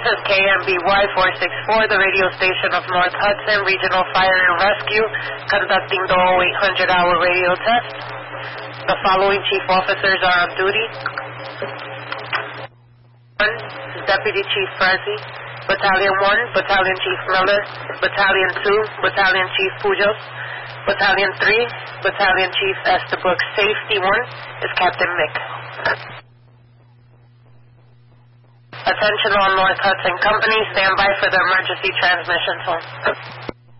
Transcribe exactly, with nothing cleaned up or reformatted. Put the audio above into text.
is K M B Y four six four, the radio station of North Hudson Regional Fire and Rescue, conducting the oh eight hundred hour radio test. The following chief officers are on duty. one. Deputy Chief Frazee. Battalion one, Battalion Chief Miller. Battalion two, Battalion Chief Pujos. Battalion three, Battalion Chief Estabrook. Safety one is Captain Mick. Attention all North Hudson companies, stand by for the emergency transmission tone.